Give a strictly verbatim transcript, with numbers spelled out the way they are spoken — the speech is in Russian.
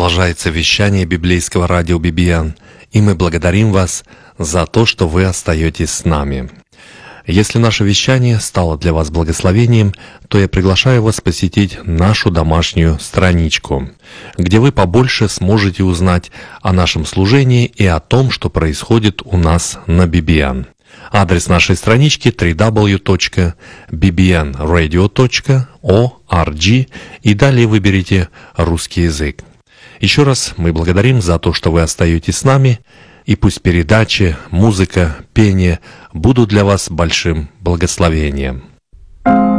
Продолжается вещание библейского радио би би эн, и мы благодарим вас за то, что вы остаетесь с нами. Если наше вещание стало для вас благословением, то я приглашаю вас посетить нашу домашнюю страничку, где вы побольше сможете узнать о нашем служении и о том, что происходит у нас на би би эн. Адрес нашей странички дабл ю дабл ю дабл ю точка би би эн радио точка орг, и далее выберите русский язык. Еще раз мы благодарим за то, что вы остаетесь с нами, и пусть передачи, музыка, пение будут для вас большим благословением.